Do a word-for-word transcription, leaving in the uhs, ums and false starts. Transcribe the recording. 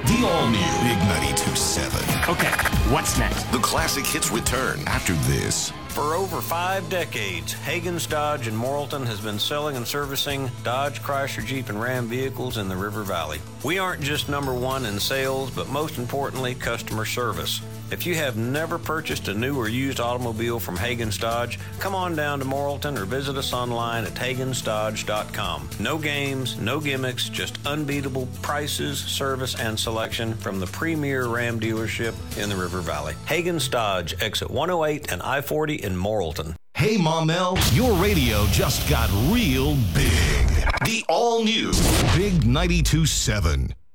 The all-new Big ninety-two point seven. Okay, what's next? The classic hits return after this. For over five decades, Hagen's Dodge in Morrilton has been selling and servicing Dodge, Chrysler, Jeep, and Ram vehicles in the River Valley. We aren't just number one in sales, but most importantly, customer service. If you have never purchased a new or used automobile from Hagen's Dodge, come on down to Morrilton or visit us online at Hagens Dodge dot com. No games, no gimmicks, just unbeatable prices, service, and selection from the premier Ram dealership in the River Valley. Hagen's Dodge, exit one oh eight and I forty in Morrilton. Hey, Mom-El, your radio just got real big. The all-new Big ninety-two point seven.